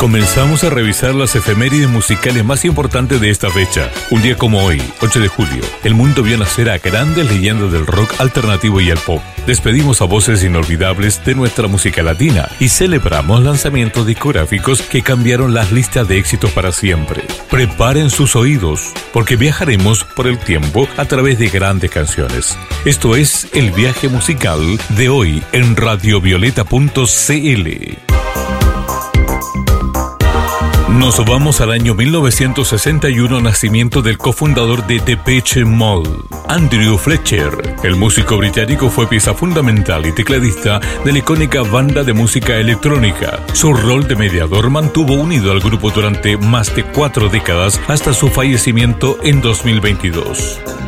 Comenzamos a revisar las efemérides musicales más importantes de esta fecha. Un día como hoy, 8 de julio, el mundo vio nacer a grandes leyendas del rock alternativo y el pop. Despedimos a voces inolvidables de nuestra música latina y celebramos lanzamientos discográficos que cambiaron las listas de éxitos para siempre. Preparen sus oídos, porque viajaremos por el tiempo a través de grandes canciones. Esto es el viaje musical de hoy en radiovioleta.cl. Nos vamos al año 1961, nacimiento del cofundador de Depeche Mode, Andrew Fletcher. El músico británico fue pieza fundamental y tecladista de la icónica banda de música electrónica. Su rol de mediador mantuvo unido al grupo durante más de 4 décadas hasta su fallecimiento en 2022.